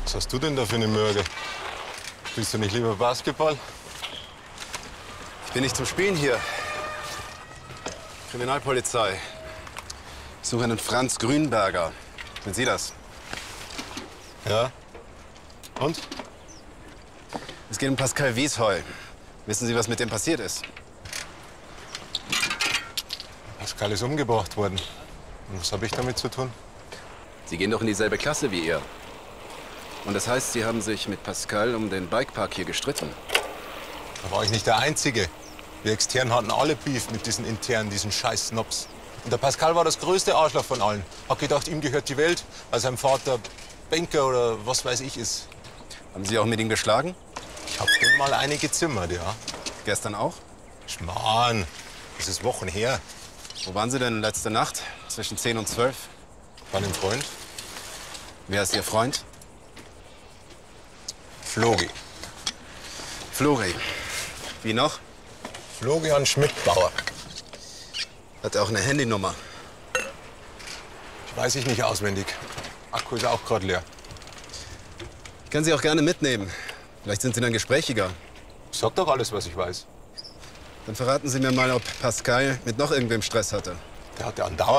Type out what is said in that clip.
Was hast du denn da für eine Mörge? Spielst du nicht lieber Basketball? Ich bin nicht zum Spielen hier. Kriminalpolizei. Ich suche einen Franz Grünberger. Sind Sie das? Ja. Und? Es geht um Pascal Wiesheu. Wissen Sie, was mit dem passiert ist? Pascal ist umgebracht worden. Und was habe ich damit zu tun? Sie gehen doch in dieselbe Klasse wie er. Und das heißt, Sie haben sich mit Pascal um den Bikepark hier gestritten. Da war ich nicht der Einzige. Wir Externen hatten alle Beef mit diesen Internen, diesen scheiß Snobs. Und der Pascal war das größte Arschloch von allen. Hat gedacht, ihm gehört die Welt, weil sein Vater Banker oder was weiß ich ist. Haben Sie auch mit ihm geschlagen? Ich hab dem mal eine gezimmert, ja. Gestern auch? Schmarrn, das ist Wochen her. Wo waren Sie denn letzte Nacht? Zwischen 10 und 12? Bei einem Freund. Wer ist Ihr Freund? Flogi. Flori. Wie noch? Florian Schmidtbauer. Hat er auch eine Handynummer? Weiß ich nicht auswendig. Akku ist auch gerade leer. Ich kann Sie auch gerne mitnehmen. Vielleicht sind Sie dann gesprächiger. Sag doch alles, was ich weiß. Dann verraten Sie mir mal, ob Pascal mit noch irgendwem Stress hatte. Der hatte andauernd